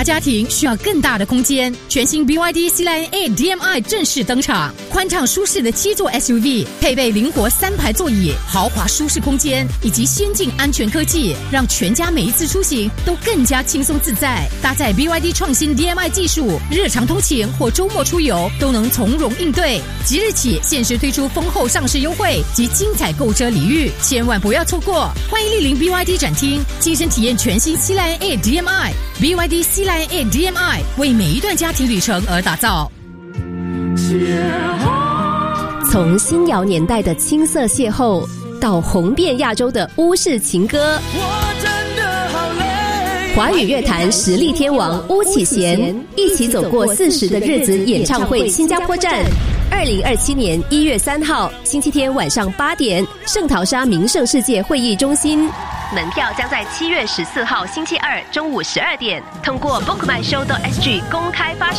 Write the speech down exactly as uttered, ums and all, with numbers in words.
家庭需要更大的空间，全新 B Y D C Lion A D M I 正式登场，宽敞舒适的七座 S U V， 配备灵活三排座椅，豪华舒适空间以及先进安全科技，让全家每一次出行都更加轻松自在。搭载 B Y D 创新 D M I 技术，日常通勤或周末出游都能从容应对。即日起限时推出丰厚上市优惠及精彩购车礼遇，千万不要错过！欢迎莅临 B Y D 展厅，亲身体验全新 C Lion A D M I。B Y D C Lion A D M I 为每一段家庭旅程而打造。 从新谣年代的青涩邂逅，到红遍亚洲的巫式情歌，华语乐坛实力天王巫启贤一起走过四十的日子演唱会新加坡站，二零二七年一月三号星期天晚上八点，圣淘沙名胜世界会议中心。门票将在七月十四号星期二中午十二点通过 book my show dot s g 公开发售。